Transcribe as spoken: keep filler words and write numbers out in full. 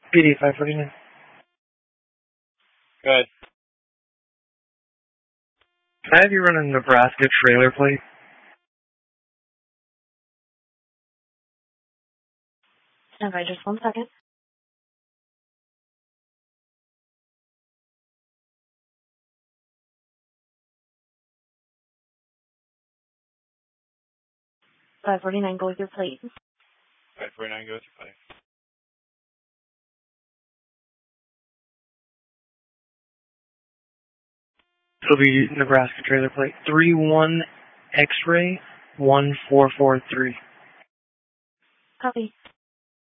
P D five forty-nine. Good. Can I have you run a Nebraska trailer plate? Okay, just one second. five forty-nine, go with your plate. five forty-nine, go with your plate. It'll be Nebraska trailer plate three one X-ray one four four three. Copy.